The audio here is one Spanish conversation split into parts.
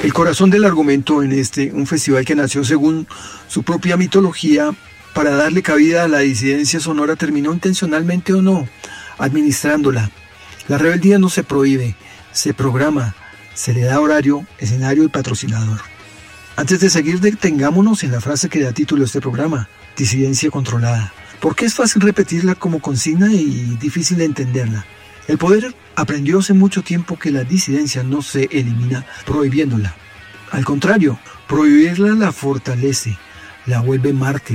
El corazón del argumento en un festival que nació según su propia mitología para darle cabida a la disidencia sonora, terminó intencionalmente o no administrándola. La rebeldía no se prohíbe, se programa, se le da horario, escenario y patrocinador. Antes de seguir, detengámonos en la frase que da título a este programa, disidencia controlada, porque es fácil repetirla como consigna y difícil de entenderla. El poder aprendió hace mucho tiempo que la disidencia no se elimina prohibiéndola. Al contrario, prohibirla la fortalece, la vuelve mártir,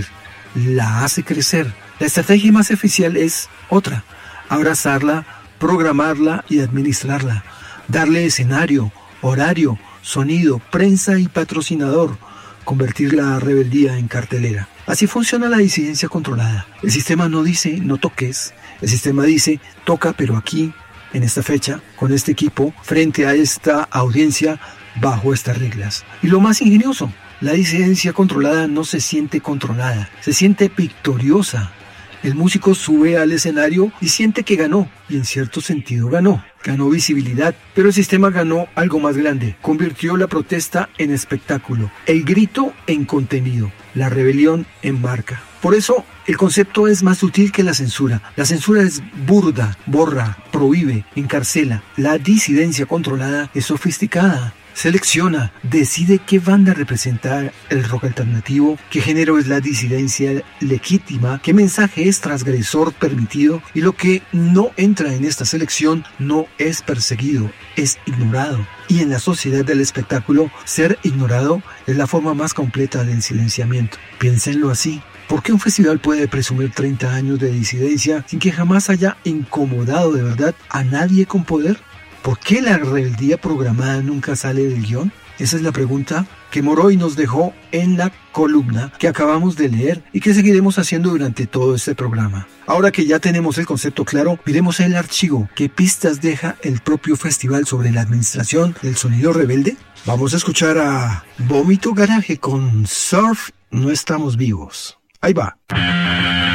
la hace crecer. La estrategia más eficaz es otra: abrazarla, programarla y administrarla, darle escenario, horario, sonido, prensa y patrocinador, convertir la rebeldía en cartelera. Así funciona la disidencia controlada. El sistema no dice no toques, el sistema dice toca, pero aquí, en esta fecha, con este equipo, frente a esta audiencia, bajo estas reglas. Y lo más ingenioso, la disidencia controlada no se siente controlada, se siente victoriosa. El músico sube al escenario y siente que ganó, y en cierto sentido ganó visibilidad, pero el sistema ganó algo más grande, convirtió la protesta en espectáculo, el grito en contenido, la rebelión en marca. Por eso, el concepto es más sutil que la censura. La censura es burda, borra, prohíbe, encarcela. La disidencia controlada es sofisticada. Selecciona, decide qué banda representa el rock alternativo, qué género es la disidencia legítima, qué mensaje es transgresor permitido, y lo que no entra en esta selección no es perseguido, es ignorado. Y en la sociedad del espectáculo, ser ignorado es la forma más completa del silenciamiento. Piénsenlo así. ¿Por qué un festival puede presumir 30 años de disidencia sin que jamás haya incomodado de verdad a nadie con poder? ¿Por qué la rebeldía programada nunca sale del guión? Esa es la pregunta que Moroy nos dejó en la columna que acabamos de leer y que seguiremos haciendo durante todo este programa. Ahora que ya tenemos el concepto claro, miremos el archivo. ¿Qué pistas deja el propio festival sobre la administración del sonido rebelde? Vamos a escuchar a Vómito Garaje con Surf No Estamos Vivos. Ahí va.